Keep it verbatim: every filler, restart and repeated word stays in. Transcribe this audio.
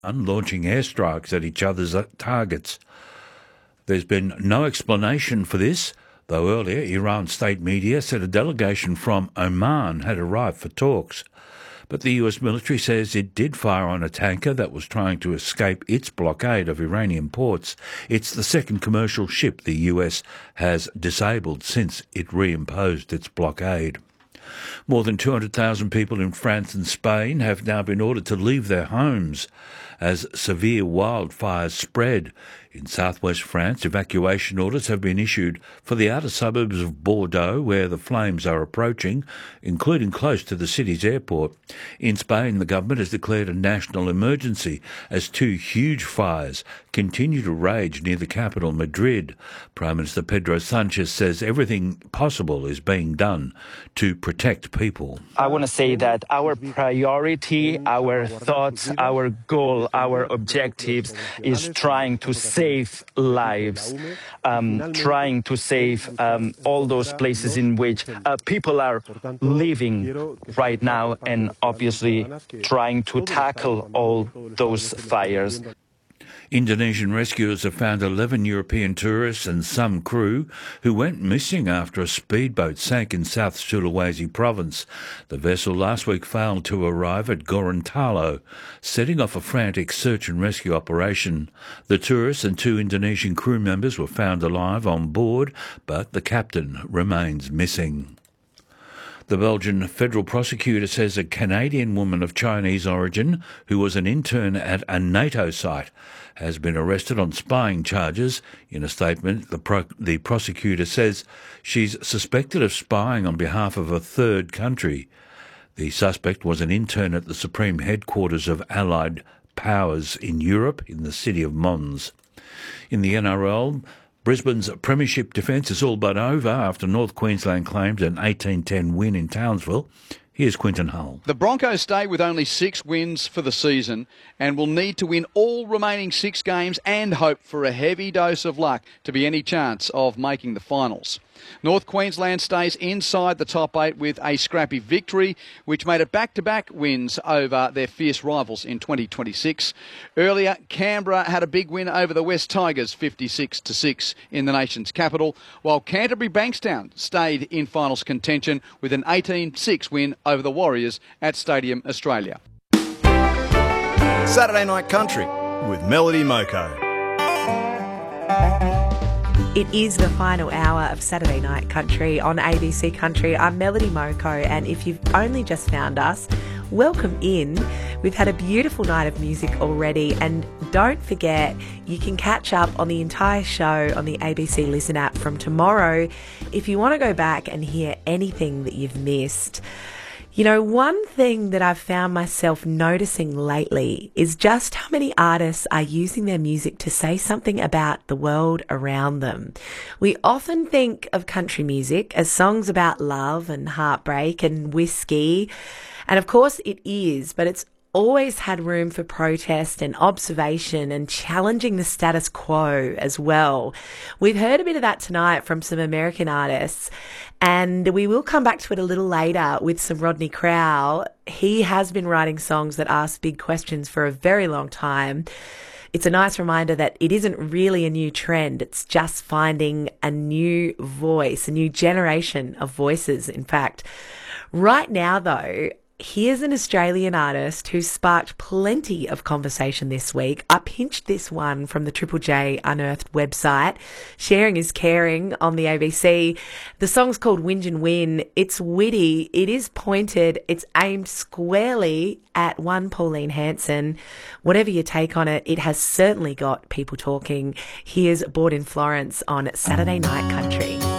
launching airstrikes at each other's targets. There's been no explanation for this, though earlier Iran state media said a delegation from Oman had arrived for talks. But the U S military says it did fire on a tanker that was trying to escape its blockade of Iranian ports. It's the second commercial ship the U S has disabled since it reimposed its blockade. More than two hundred thousand people in France and Spain have now been ordered to leave their homes as severe wildfires spread. In southwest France, evacuation orders have been issued for the outer suburbs of Bordeaux, where the flames are approaching, including close to the city's airport. In Spain, the government has declared a national emergency as two huge fires continue to rage near the capital, Madrid. Prime Minister Pedro Sanchez says everything possible is being done to protect people. I want to say that our priority, our thoughts, our goal, our objectives is trying to save lives, um, trying to save um, all those places in which uh, people are living right now, and obviously trying to tackle all those fires. Indonesian rescuers have found eleven European tourists and some crew who went missing after a speedboat sank in South Sulawesi province. The vessel last week failed to arrive at Gorontalo, setting off a frantic search and rescue operation. The tourists and two Indonesian crew members were found alive on board, but the captain remains missing. The Belgian federal prosecutor says a Canadian woman of Chinese origin who was an intern at a NATO site has been arrested on spying charges. In a statement, the, pro- the prosecutor says she's suspected of spying on behalf of a third country. The suspect was an intern at the Supreme Headquarters of Allied Powers in Europe in the city of Mons. In the N R L, Brisbane's premiership defence is all but over after North Queensland claimed an eighteen ten win in Townsville. Here's Quinton Hull. The Broncos stay with only six wins for the season and will need to win all remaining six games and hope for a heavy dose of luck to be any chance of making the finals. North Queensland stays inside the top eight with a scrappy victory, which made it back-to-back wins over their fierce rivals in twenty twenty-six. Earlier, Canberra had a big win over the West Tigers, fifty-six to six in the nation's capital, while Canterbury Bankstown stayed in finals contention with an eighteen six win over the Warriors at Stadium Australia. Saturday Night Country with Melody Moko. It is the final hour of Saturday Night Country on A B C Country. I'm Melody Moko, and if you've only just found us, welcome in. We've had a beautiful night of music already, and don't forget, you can catch up on the entire show on the A B C Listen app from tomorrow if you want to go back and hear anything that you've missed. You know, one thing that I've found myself noticing lately is just how many artists are using their music to say something about the world around them. We often think of country music as songs about love and heartbreak and whiskey, and of course it is, but it's always had room for protest and observation and challenging the status quo as well. We've heard a bit of that tonight from some American artists, and we will come back to it a little later with some Rodney Crowell. He has been writing songs that ask big questions for a very long time. It's a nice reminder that it isn't really a new trend. It's just finding a new voice, a new generation of voices, in fact. Right now, though, here's an Australian artist who sparked plenty of conversation this week. I pinched this one from the Triple J Unearthed website. Sharing is caring on the A B C. The song's called Whinge and Win. It's witty. It is pointed. It's aimed squarely at one Pauline Hanson. Whatever your take on it, it has certainly got people talking. Here's Bored in Florence on Saturday Night Country.